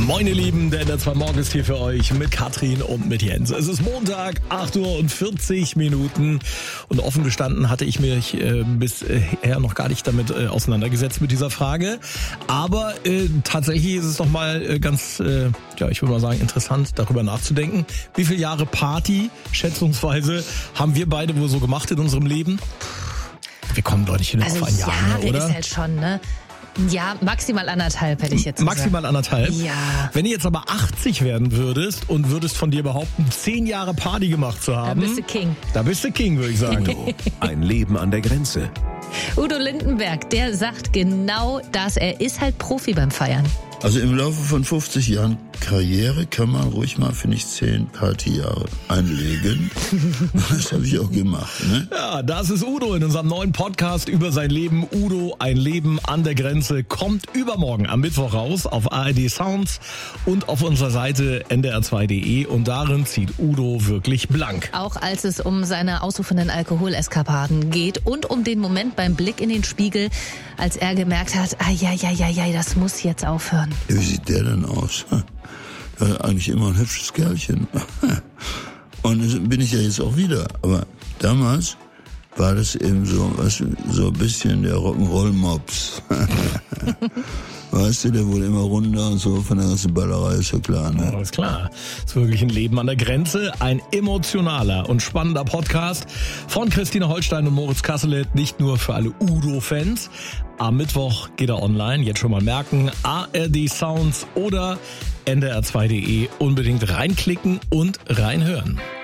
Moin ihr Lieben, der NDR 2 Morgen ist hier für euch mit Katrin und mit Jens. Es ist Montag, 8:40 Uhr und offen gestanden hatte ich mich bisher noch gar nicht damit auseinandergesetzt mit dieser Frage. Aber tatsächlich ist es noch mal ganz, ich würde mal sagen, interessant darüber nachzudenken. Wie viele Jahre Party, schätzungsweise, haben wir beide wohl so gemacht in unserem Leben? Wir kommen doch nicht hin auf ein Jahr, Jahre oder? Ist halt schon, ne? Ja, maximal 1,5 hätte ich jetzt gesagt. Maximal 1,5? Ja. Wenn du jetzt aber 80 werden würdest und würdest von dir behaupten, 10 Jahre Party gemacht zu haben. Da bist du King. Da bist du King, würde ich sagen. Udo, ein Leben an der Grenze. Udo Lindenberg, der sagt genau das. Er ist halt Profi beim Feiern. Also im Laufe von 50 Jahren Karriere kann man ruhig mal, finde ich, 10 Partyjahre einlegen. Das habe ich auch gemacht, ne? Ja, das ist Udo in unserem neuen Podcast über sein Leben. Udo, ein Leben an der Grenze, kommt übermorgen am Mittwoch raus auf ARD Sounds und auf unserer Seite ndr2.de und darin zieht Udo wirklich blank. Auch als es um seine ausufernden Alkoholeskapaden geht und um den Moment beim Blick in den Spiegel, als er gemerkt hat, das muss jetzt aufhören. Ja, wie sieht der denn aus? Ja, eigentlich immer ein hübsches Kerlchen. Und das bin ich ja jetzt auch wieder. Aber damals war das eben so, weißt du, so ein bisschen der Rock'n'Roll-Mops. Weißt du, der wurde immer runter und so von der ganzen Ballerei, ist ja klar, ne? Alles klar. Das ist wirklich ein Leben an der Grenze. Ein emotionaler und spannender Podcast von Christine Holstein und Moritz Kasselet. Nicht nur für alle Udo-Fans. Am Mittwoch geht er online. Jetzt schon mal merken. ARD Sounds oder ndr2.de. Unbedingt reinklicken und reinhören.